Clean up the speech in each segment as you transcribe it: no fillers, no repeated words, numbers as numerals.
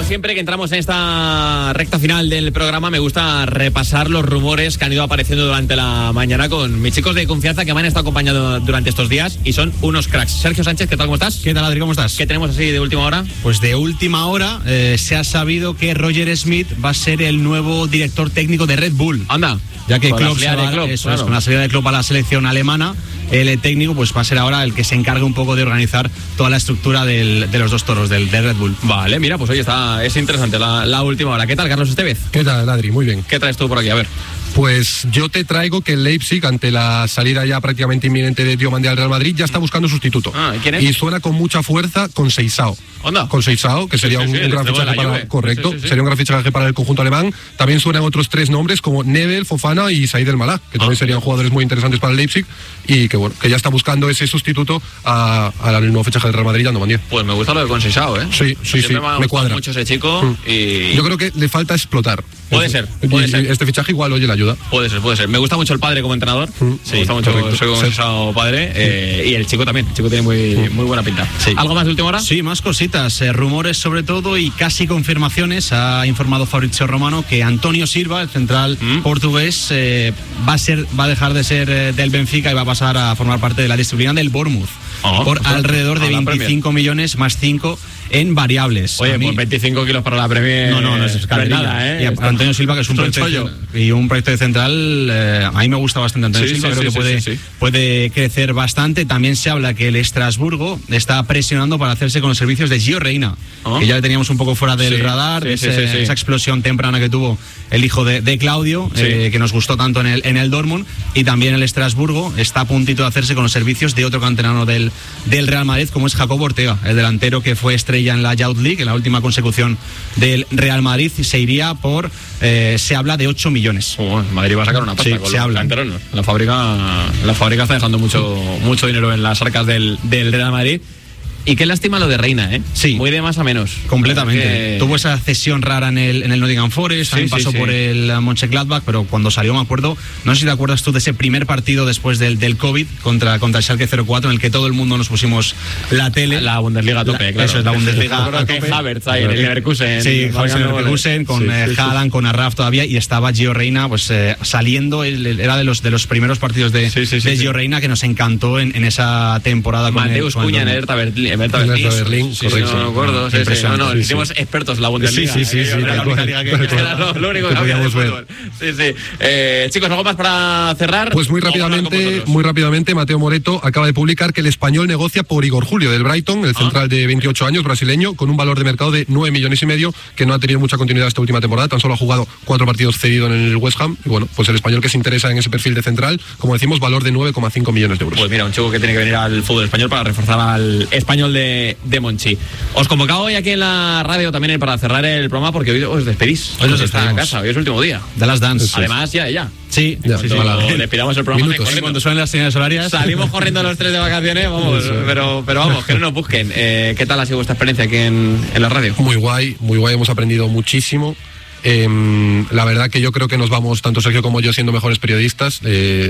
siempre que entramos en esta recta final del programa, me gusta repasar los rumores que han ido apareciendo durante la mañana con mis chicos de confianza que me han estado acompañando durante estos días y son unos cracks. Sergio Sánchez, ¿qué tal? ¿Cómo estás? ¿Qué tal, Adri? ¿Cómo estás? ¿Qué tenemos así de última hora? Pues de última hora se ha sabido que Roger Smith va a ser el nuevo director técnico de Red Bull. Anda, ya que con Klopp con la salida de Klopp a la selección alemana, el técnico pues va a ser ahora el que se encargue un poco de organizar toda la estructura de los dos toros del Red Bull. Vale, mira, pues oye, es interesante la última hora. ¿Qué tal, Carlos Estevez? ¿Qué tal, Adri? Muy bien. ¿Qué traes tú por aquí? A ver. Pues yo te traigo que el Leipzig, ante la salida ya prácticamente inminente de Diomande al Real Madrid, ya está buscando sustituto. ¿Quién es? Y suena con mucha fuerza con Seisao. ¿Onda? Con Seisao, que sería un gran fichaje para... Correcto, sería un gran fichaje para el conjunto alemán. También suenan otros 3 nombres como Nebel, Fofana y Said El Malak, que también serían jugadores muy interesantes para el Leipzig y que bueno, que ya está buscando ese sustituto al nuevo fichaje del Real Madrid, Andomán Díaz. Pues me gusta lo de con Seisao, ¿eh? Sí, me cuadra mucho ese chico y... Yo creo que le falta explotar. Puede ser. Este fichaje igual, oye, le ayuda. Puede ser. Me gusta mucho el padre como entrenador. Me gusta mucho, soy como Seisao padre. Y el chico también. El chico tiene muy buena pinta. Sí. ¿Algo más de última hora? Sí, más cositas. Rumores sobre todo y casi confirmaciones. Ha informado Fabrizio Romano que Antonio Silva, el central portugués, va a dejar de ser del Benfica y va a pasar a formar parte de la disciplina del Bournemouth. Por alrededor de 25 millones más 5 en variables. Oye, pues 25 kilos para la Premier. No es nada, ¿eh? Y Antonio Silva, que es un proyecto de central, a mí me gusta bastante Antonio Silva, creo que puede crecer bastante. También se habla que el Estrasburgo está presionando para hacerse con los servicios de Gio Reyna, que ya le teníamos un poco fuera del radar, esa explosión temprana que tuvo el hijo de Claudio, que nos gustó tanto en el Dortmund. Y también el Estrasburgo está a puntito de hacerse con los servicios de otro canterano del Real Madrid, como es Jacobo Ortega, el delantero que fue estrella en la Youth League, en la última consecución del Real Madrid, y se iría por, se habla de 8 millones. Madrid va a sacar una pasta con los canteranos. La fábrica está dejando mucho dinero en las arcas del Real Madrid. Y qué lástima lo de Reina, ¿eh? Sí. Muy de más a menos. Completamente. Tuvo esa cesión rara en el Nottingham Forest, también pasó por el Mönchengladbach, pero cuando salió, me acuerdo, no sé si te acuerdas tú de ese primer partido después del COVID contra el Schalke 04, en el que todo el mundo nos pusimos la tele. La Bundesliga a tope, claro. Eso es, la Bundesliga a tope. Havertz ahí en el Leverkusen. Sí, en el Leverkusen, con Haaland, con Arraf todavía, y estaba Gio Reyna pues saliendo, era de los primeros partidos de Gio Reyna, que nos encantó en esa temporada. Mateus Cuña en el Hertha Berlín. Berlín, correcto. No me acuerdo. No, hicimos expertos en la Bundesliga. Sí. Era lo único que había de fútbol. Chicos, ¿algo más para cerrar? Pues muy rápidamente, Mateo Moreto acaba de publicar que el Español negocia por Igor Julio del Brighton, el central de 28 años, brasileño, con un valor de mercado de 9,5 millones, que no ha tenido mucha continuidad esta última temporada, tan solo ha jugado 4 partidos cedido en el West Ham. Y bueno, pues el español que se interesa en ese perfil de central, como decimos, valor de 9,5 millones de euros. Pues mira, un chico que tiene que venir al fútbol español para reforzar al español de Monchi. Os convocaba hoy aquí en la radio también para cerrar el programa, porque hoy os despedís. Hoy os está en casa, hoy es el último día. De las Dance. Además, ya. Sí. Despidamos el programa. Cuando suenen las señales horarias. Salimos corriendo los 3 de vacaciones, vamos, pero vamos, que no nos busquen. ¿Qué tal ha sido vuestra experiencia aquí en la radio? Muy guay, hemos aprendido muchísimo. La verdad que yo creo que nos vamos, tanto Sergio como yo, siendo mejores periodistas,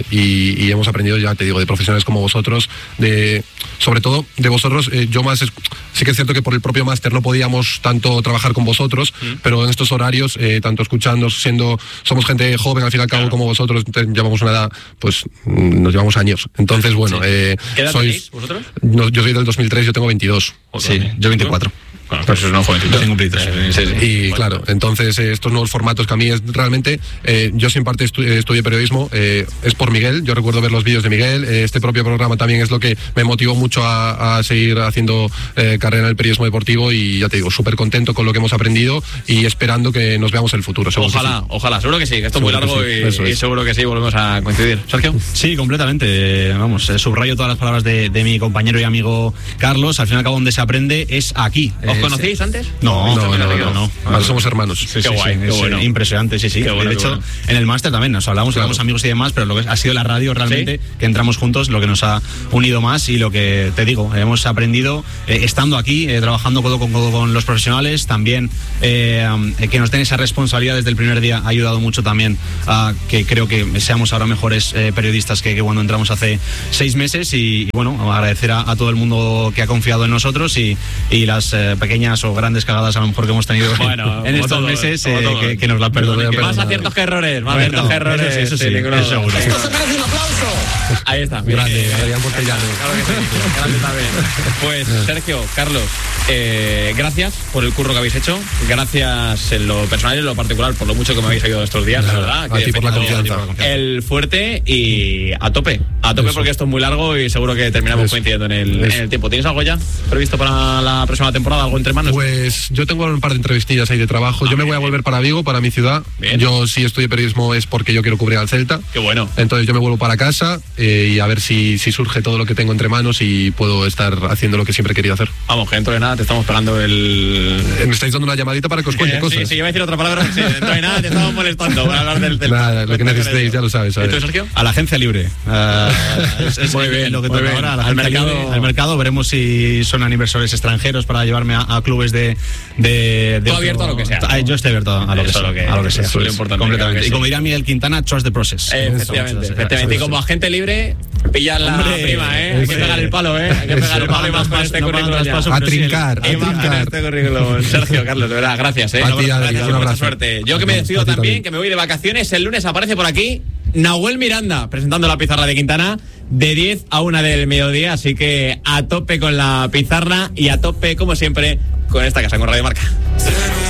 y hemos aprendido, ya te digo, de profesionales como vosotros, sobre todo de vosotros. Yo más, sí que es cierto que por el propio máster no podíamos tanto trabajar con vosotros, pero en estos horarios, tanto escuchando, somos gente joven al fin y al cabo, como vosotros, llevamos una edad, pues nos llevamos años. Entonces, bueno, ¿qué edad tenéis vosotros? Yo soy del 2003, yo tengo 22. Sí, yo 24. Bueno, pues eso no joven, y claro, entonces estos nuevos formatos que a mí es realmente, yo sin parte estudié periodismo, es por Miguel. Yo recuerdo ver los vídeos de Miguel, este propio programa también es lo que me motivó mucho a seguir haciendo carrera en el periodismo deportivo, y ya te digo, súper contento con lo que hemos aprendido y esperando que nos veamos en el futuro. Ojalá, seguro que sí, que esto es muy largo y seguro que sí, volvemos a coincidir. ¿Sergio? Sí, completamente, vamos, subrayo todas las palabras de mi compañero y amigo Carlos. Al fin y al cabo, donde se aprende es aquí. ¿Os conocíais antes? No. Ahora somos hermanos. Qué guay, qué bueno. Impresionante, sí. Bueno, de hecho, en el máster también nos hablamos, éramos amigos y demás, pero lo que ha sido la radio realmente, que entramos juntos, lo que nos ha unido más, y lo que te digo, hemos aprendido estando aquí, trabajando codo con codo con los profesionales, también que nos den esa responsabilidad desde el primer día ha ayudado mucho también a que creo que seamos ahora mejores periodistas que cuando entramos hace 6 meses, y bueno, agradecer a todo el mundo que ha confiado en nosotros y las pequeñas pequeñas o grandes cagadas a lo mejor que hemos tenido en estos meses, que nos la perdonen. Más aciertos que errores, más aciertos que errores. Eso sí, eso seguro. Esto se merece un aplauso. Ahí está. Grande, Adrián Portellano. Grande también. Pues Sergio, Carlos, gracias por el curro que habéis hecho. Gracias en lo personal y en lo particular por lo mucho que me habéis ayudado estos días, la verdad. A ti por la confianza. El fuerte y a tope porque esto es muy largo y seguro que terminamos coincidiendo en el tiempo. ¿Tienes algo ya previsto para la próxima temporada? ¿Algo entre manos? Pues yo tengo un par de entrevistillas ahí de trabajo. Yo me voy a volver para Vigo, para mi ciudad. Bien. Yo si estudio periodismo es porque yo quiero cubrir al Celta. Qué bueno. Entonces yo me vuelvo para casa y a ver si surge todo lo que tengo entre manos y puedo estar haciendo lo que siempre he querido hacer. Vamos, que dentro de nada te estamos pegando Me estáis dando una llamadita para que os cuente cosas. Sí, yo voy a decir otra palabra. Sí, dentro de nada te estamos molestando para hablar del Celta. Nada, lo que necesitéis ya lo sabes. ¿Esto, Sergio? A la agencia libre. Muy bien, lo que muy toca bien. ahora, al mercado. Veremos si son inversores extranjeros para llevarme a clubes de abierto a lo que sea. Yo estoy abierto a lo que sea. Eso es lo importante. Completamente. Y como diría Miguel Quintana, trust the process. Efectivamente. Y como agente libre, pillar la prima, Hay que pegar el palo, Hay que pegar el palo y más con este currículum. A trincar. Este currículum. Sergio, Carlos, de verdad, gracias, A ti, Adri, un abrazo. Suerte. Yo que me despido también, que me voy de vacaciones. El lunes aparece por aquí Nahuel Miranda presentando la pizarra de Quintana de 10 a 1 del mediodía, así que a tope con la pizarra y a tope, como siempre, con esta casa, con Radio Marca.